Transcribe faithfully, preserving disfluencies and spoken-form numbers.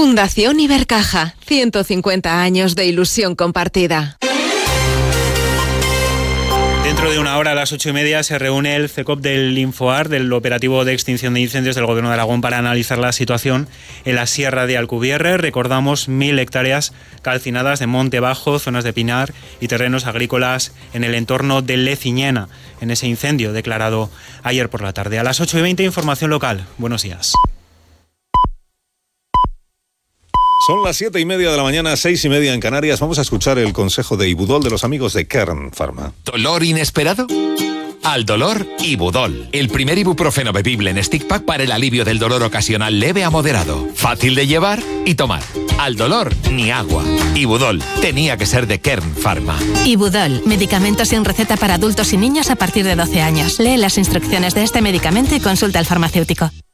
Fundación Ibercaja, ciento cincuenta años de ilusión compartida. Dentro de una hora, a las ocho y media, se reúne el C E C O P del Infoar, del Operativo de Extinción de Incendios del Gobierno de Aragón, para analizar la situación en la Sierra de Alcubierre. Recordamos mil hectáreas calcinadas de monte bajo, zonas de pinar y terrenos agrícolas en el entorno de Leciñena, en ese incendio declarado ayer por la tarde. A las ocho y veinte, información local. Buenos días. Son las siete y media de la mañana, seis y media en Canarias. Vamos a escuchar el consejo de Ibudol de los amigos de Kern Pharma. ¿Dolor inesperado? Al dolor, Ibudol. El primer ibuprofeno bebible en stick pack para el alivio del dolor ocasional leve a moderado. Fácil de llevar y tomar. Al dolor, ni agua. Ibudol. Tenía que ser de Kern Pharma. Ibudol. Medicamento sin receta para adultos y niños a partir de doce años. Lee las instrucciones de este medicamento y consulta al farmacéutico.